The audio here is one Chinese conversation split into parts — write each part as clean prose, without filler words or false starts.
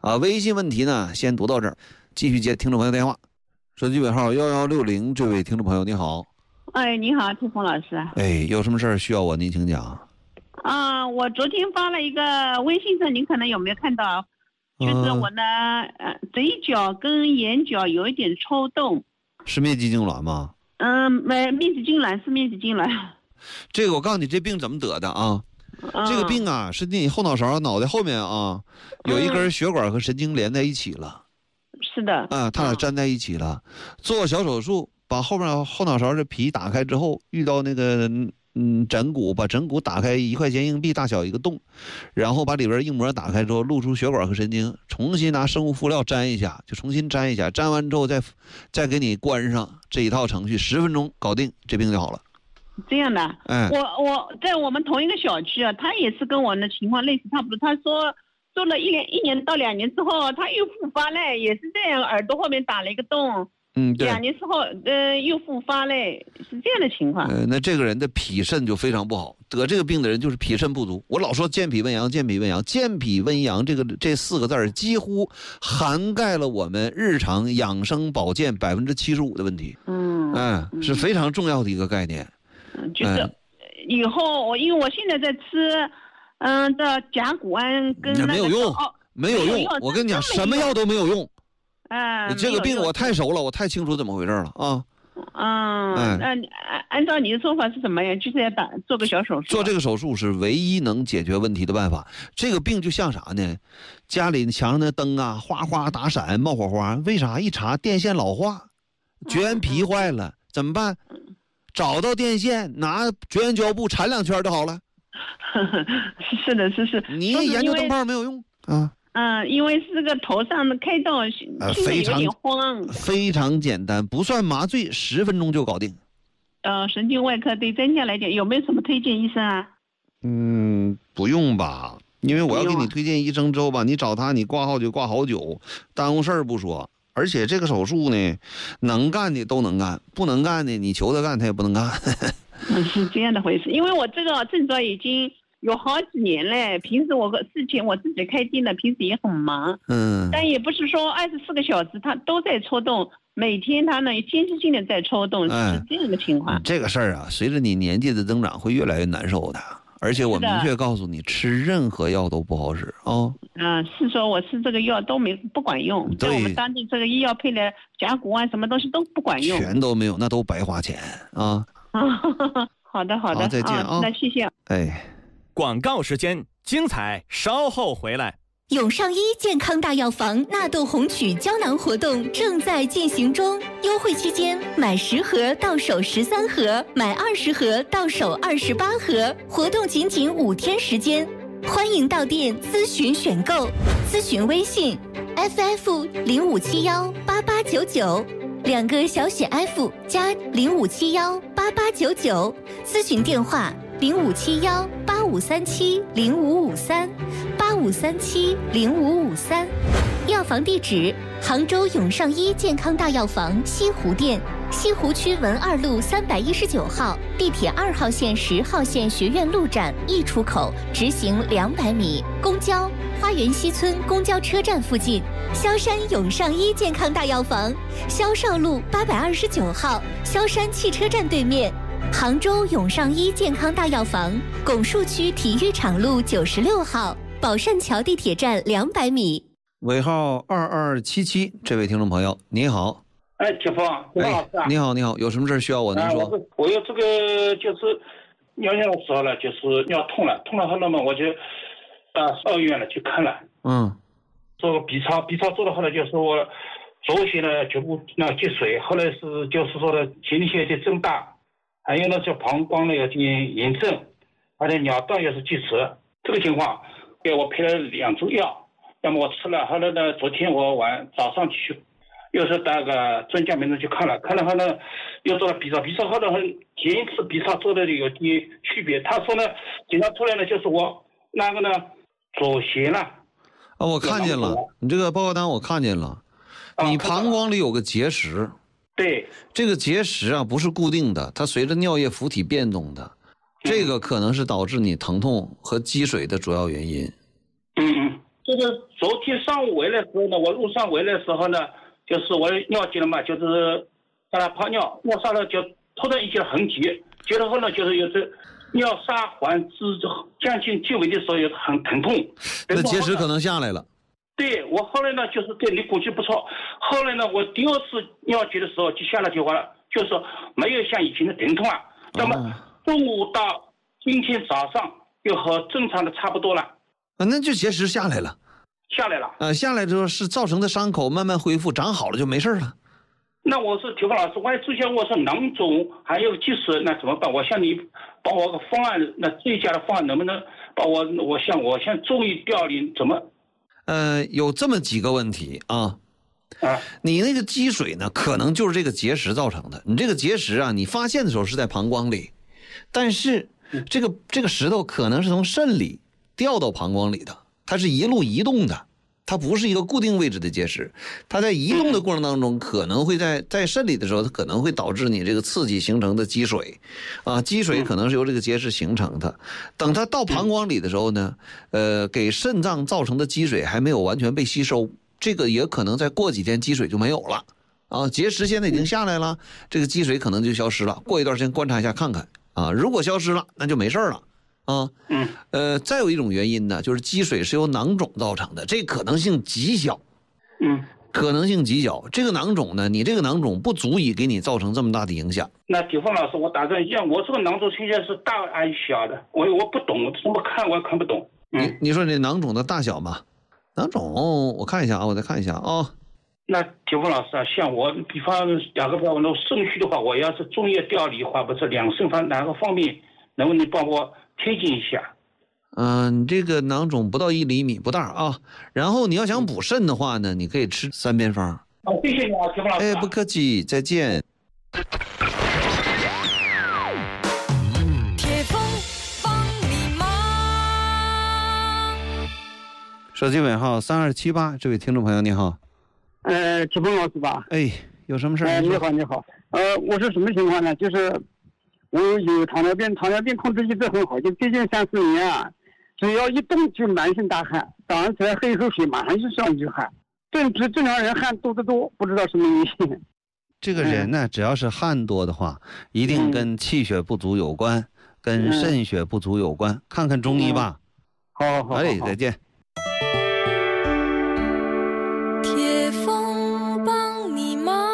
微信问题呢先读到这儿，继续接听众朋友电话。手机尾号1160，这位听众朋友你好。 哎，你好，태峰老师。 哎，有什么事儿需要我您请讲。 我昨天发了一个微信上，您可能有没有看到？就是我呢，嘴角跟眼角有一点抽动。 是面积痉挛吗？ 面积痉挛是面积痉挛。 这个我告诉你，这病怎么得的啊？这个病啊，是你后脑勺脑袋后面啊，有一根血管和神经连在一起了。 是的。 它俩粘在一起了。做小手术，把后脑勺的皮打开之后，遇到那个枕骨，把枕骨打开1块钱硬币大小一个洞，然后把里边硬膜打开之后，露出血管和神经，重新拿生物敷料粘一下，就重新粘一下，粘完之后再给你关上这一套程序，10分钟搞定，这病就好了。 这样的。我在我们同一个小区啊，他也是跟我的情况类似差不多。他说做了一年到2年之后，他又复发嘞，也是这样，耳朵后面打了一个洞。对。2年之后，又复发嘞，是这样的情况。 那这个人的脾肾就非常不好，得这个病的人就是脾肾不足。我老说健脾温阳，健脾温阳，健脾温阳这4个字几乎涵盖了我们日常养生保健75%的问题。是非常重要的一个概念。 就是以后因为我现在在吃的甲钴胺跟没有用，没有用。我跟你讲，什么药都没有用。这个病我太熟了，我太清楚怎么回事了啊。 按照你的说法是什么呀？就是要做个小手术。 做这个手术是唯一能解决问题的办法。这个病就像啥呢？家里墙上的灯啊，哗哗打闪，冒火花，为啥？一查电线老化，绝缘皮坏了，怎么办？找到电线，拿绝缘胶布缠2圈就好了。 是的，是。 你研究灯泡没有用啊。 因为是个头上的开刀， 非常有点慌。 非常简单，不算麻醉，10分钟就搞定。 神经外科对专家来讲，有没有什么推荐医生啊？ 不用吧，因为我要给你推荐医生之后吧，你找他，你挂号就挂好久，耽误事儿不说。而且这个手术呢，能干的都能干，不能干的你求他干他也不能干。 是这样的回事。因为我这个症状已经有好几年了，平时事情我自己开店的，平时也很忙。但也不是说24个小时他都在抽动，每天他呢间歇性的在抽动，是这样的情况。 这个事儿啊，随着你年纪的增长会越来越难受的。而且我明确告诉你，吃任何药都不好使啊。 是说我吃这个药都不管用，在我们当地这个医药配了甲钴胺什么东西都不管用， 全都没有，那都白花钱啊。 好的， 好，再见啊。 那谢谢。 广告时间，精彩稍后回来。 永尚医健康大药房纳豆红曲胶囊活动正在进行中，优惠期间买10盒到手13盒，买20盒到手28盒，活动仅5天时间，欢迎到店咨询选购，咨询微信 FF05718899，2个小写 F 加05718899，咨询电话05718537055385370553，药房地址杭州永尚医健康大药房西湖店，西湖区文2路319号，地铁2号线10号线学院路站1出口，直行200米，公交花园西村公交车站附近。萧山永尚医健康大药房，萧少路829号，萧山汽车站对面。杭州永尚医健康大药房，拱墅区体育场路96号，宝善桥地铁站200米。 尾号2277，这位听众朋友，你好。 铁峰， 你好，有什么事需要我您说？ 我有这个就是尿的时候了，就是尿痛了后了嘛，我就到医院了去看了。做个 B 超做的后来就是我左血呢局部积水，后来就是说的前列腺的增大。还有呢，就膀胱呢有点炎症，而且尿道也是积食，这个情况给我配了2种药，那么我吃了，后来呢，昨天我早上去，又是那个专家名字去看了后呢，又做了 B 超后呢，前一次 B 超做的有点区别，他说呢，检查出来呢，就是我那个呢左斜了。 我看见了，你这个报告单我看见了，你膀胱里有个结石。 对， 这个结石啊不是固定的，它随着尿液浮体变动的，这个可能是导致你疼痛和积水的主要原因。 就是昨天上午回来的时候呢，我路上回来的时候呢，就是我尿急了嘛，就是在那泡尿上了就突然一些痕迹，觉得后呢就是有这尿沙环至将近结尾的时候有很疼痛。 那结石可能下来了。 对，我后来呢就是对你估计不错。后来呢，我第二次尿急的时候就下来就完了，就是没有像以前的疼痛啊。那么中午到今天早上又和正常的差不多了。 那就结石下来了。下来之后是造成的伤口慢慢恢复，长好了就没事了。 那我是铁峰老师，万一出现我是囊肿还有积水，那怎么办？我向你帮我个方案，那最佳的方案能不能帮我像中医调理怎么？ 有这么几个问题啊。你那个积水呢，可能就是这个结石造成的。你这个结石啊，你发现的时候是在膀胱里，但是这个石头可能是从肾里掉到膀胱里的，它是一路移动的，它不是一个固定位置的结石。它在移动的过程当中，可能会在肾里的时候，它可能会导致你这个刺激形成的积水啊，积水可能是由这个结石形成的。等它到膀胱里的时候呢，给肾脏造成的积水还没有完全被吸收，这个也可能再过几天积水就没有了啊。结石现在已经下来了，这个积水可能就消失了。过一段时间观察一下看看啊，如果消失了，那就没事了。再有一种原因呢，就是积水是由囊肿造成的，这可能性极小。可能性极小。这个囊肿呢，你这个囊肿不足以给你造成这么大的影响。 那铁峰老师，我打断一下，我这个囊肿现在是大还是小的？我不懂，怎么看我也看不懂。 你说这囊肿的大小吗？囊肿我看一下啊，我再看一下啊。 那铁峰老师啊，像我比方两个方面，肾虚的话，我要是中医调理的话，不是两肾方哪个方面，能不能帮我推荐一下？ 你这个囊肿不到1厘米不大啊。然后你要想补肾的话呢，你可以吃3边方。 谢谢你啊，铁峰老师。 不客气，再见。 铁峰帮你忙。 手机尾号3278，这位听众朋友你好。 铁峰老师吧？ 有什么事儿？ 你好。我是什么情况呢？就是我有糖尿病控制一直很好，就最近3-4年啊，只要一动就满身大汗，早上起来喝一口水马上就上一句汗。正常人汗肚子多，不知道什么原因。 这个人呢，只要是汗多的话，一定跟气血不足有关，跟肾血不足有关。看看中医吧。 好， 再见。 铁峰帮你忙。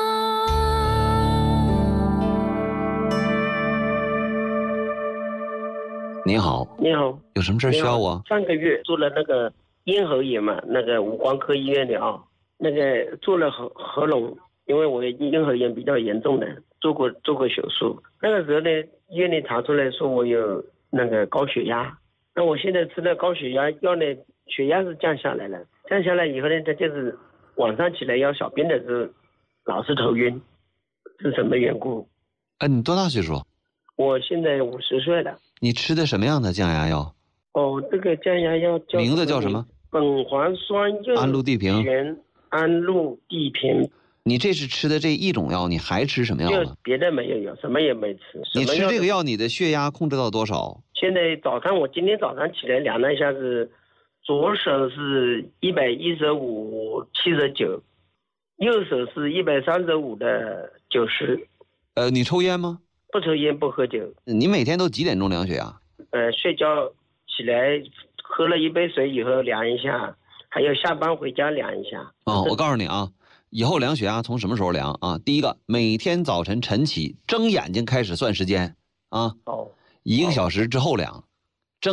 你好，有什么事需要我？ 上个月做了那个咽喉炎嘛，那个五官科医院的啊，那个做了喉咙，因为我咽喉炎比较严重的，做过手术。那个时候呢，医院里查出来说我有那个高血压，那我现在吃的高血压药呢，血压是降下来了，降下来以后呢，它就是晚上起来要小便的时候老是头晕，是什么缘故？ 你多大岁数？ 我现在50岁了。 你吃的什么样的降压药？ 这个降压药叫名字叫什么？ 苯环酸右安陆地平。 安陆地平。 你这是吃的这一种药，你还吃什么药呢？ 就别的没有，什么也没吃。 你吃这个药，你的血压控制到多少？ 现在我今天早上起来量了一下，是左手是115/79，右手是135/90。 你抽烟吗？ 不抽烟不喝酒。 你每天都几点钟量血压？ 睡觉起来喝了一杯水以后量一下，还有下班回家量一下。 我告诉你啊，以后量血压从什么时候量啊？第一个，每天早晨晨起睁眼睛开始算时间啊。1个小时之后量。